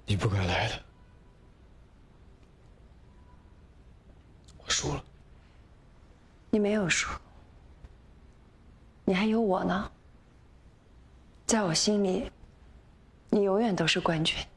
你不该来的，我输了。 你没有输，你还有我呢。在我心里，你永远都是冠军。